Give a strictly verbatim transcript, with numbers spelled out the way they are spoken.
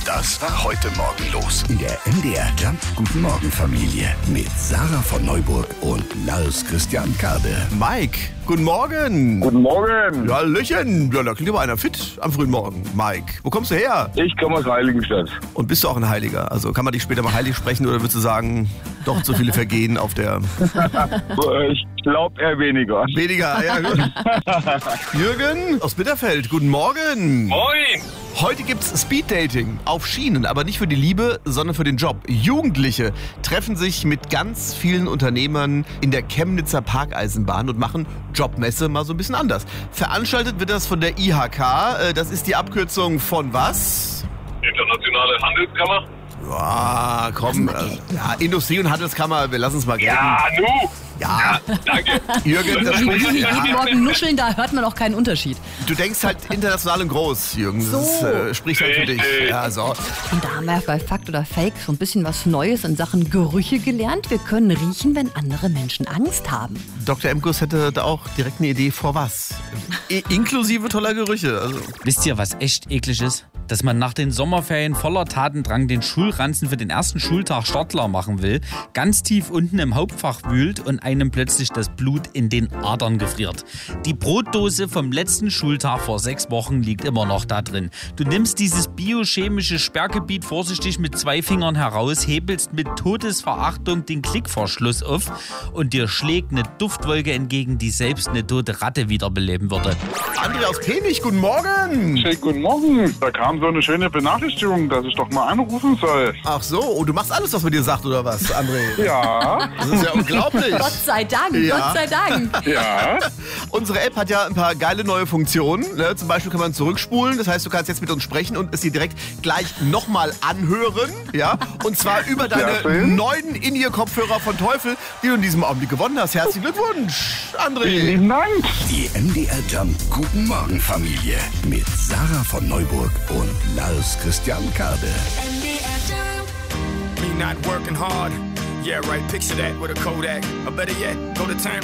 Das war heute Morgen los in der M D R Jump Guten Morgen Familie mit Sarah von Neuburg und Lars Christian Kade. Mike, guten Morgen. Guten Morgen. Ja, Hallöchen. Ja, da klingt aber einer fit am frühen Morgen. Mike, wo kommst du her? Ich komme aus Heiligenstadt. Und bist du auch ein Heiliger? Also kann man dich später mal heilig sprechen oder würdest du sagen, doch zu viele Vergehen auf der... Ich glaube eher weniger. Weniger, ja gut. Jürgen aus Bitterfeld, guten Morgen. Moin! Heute gibt's Speeddating auf Schienen, aber nicht für die Liebe, sondern für den Job. Jugendliche treffen sich mit ganz vielen Unternehmern in der Chemnitzer Parkeisenbahn und machen Jobmesse mal so ein bisschen anders. Veranstaltet wird das von der I H K, das ist die Abkürzung von was? Internationale Handelskammer? Ja, komm, äh, ja, Industrie- und Handelskammer, wir lassen es mal gelten. Ja, nu! Ja, Danke. Jürgen, das Wie spricht, die jeden ja, Morgen nuscheln, da hört man auch keinen Unterschied. du denkst halt international und groß, Jürgen. Das So. äh, spricht halt für dich. Richtig. Ja, so. Und da haben wir bei Fakt oder Fake so ein bisschen was Neues in Sachen Gerüche gelernt. Wir können riechen, wenn andere Menschen Angst haben. Doktor Emkus hätte da auch direkt eine Idee vor was. I inklusive toller Gerüche. Also, Wisst ihr, was echt eklig ist? Dass man nach den Sommerferien voller Tatendrang den Schulranzen für den ersten Schultag startklar machen will, ganz tief unten im Hauptfach wühlt und einem plötzlich das Blut in den Adern gefriert. Die Brotdose vom letzten Schultag vor sechs Wochen liegt immer noch da drin. Du nimmst dieses biochemische Sperrgebiet vorsichtig mit zwei Fingern heraus, hebelst mit Todesverachtung den Klickverschluss auf und dir schlägt eine Duftwolke entgegen, die selbst eine tote Ratte wiederbeleben würde. André aus Penich, guten Morgen. Schönen guten Morgen. Da kam so eine schöne Benachrichtigung, dass ich doch mal anrufen soll. Ach so, und du machst alles, was man dir sagt, oder was, André? Ja, Das ist ja unglaublich. Gott sei Dank, Ja. Gott sei Dank. ja. Unsere App hat ja ein paar geile neue Funktionen. Ne? Zum Beispiel kann man zurückspulen. Das heißt, du kannst jetzt mit uns sprechen und es dir direkt gleich nochmal anhören. Ja? Und zwar über deine schön. neuen In-Ear-Kopfhörer von Teufel, die du in diesem Augenblick gewonnen hast. Herzlichen Glückwunsch, André. Vielen Dank. Die M D R Jump Guten Morgen Familie mit Sarah von Neuburg und Lars Christian Kade. Me not working hard. Yeah, right. Picture that with a Kodak. Or better yet, go to time.